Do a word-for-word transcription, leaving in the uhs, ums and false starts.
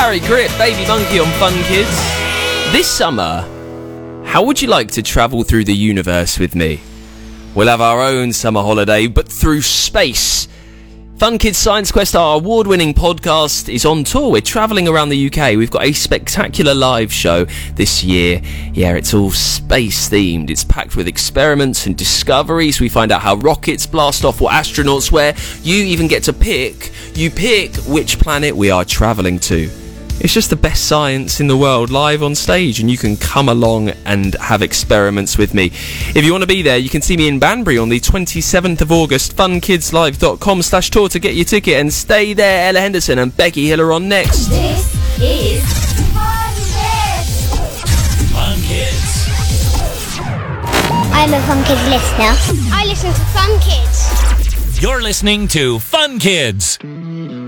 Gary Grip, Baby Monkey on Fun Kids. This summer, how would you like to travel through the universe with me? We'll have our own summer holiday, but through space. Fun Kids Science Quest, our award-winning podcast, is on tour. We're travelling around the U K. We've got a spectacular live show this year. Yeah, it's all space-themed. It's packed with experiments and discoveries. We find out how rockets blast off, what astronauts wear. You even get to pick. You pick which planet we are travelling to. It's just the best science in the world live on stage, and you can come along and have experiments with me. If you want to be there, you can see me in Banbury on the twenty-seventh of August. funkidslive.com slash tour to get your ticket, and stay there. Ella Henderson and Becky Hill are on next. This is Fun Kids. Fun Kids. I'm a Fun Kids listener. I listen to Fun Kids. You're listening to Fun Kids.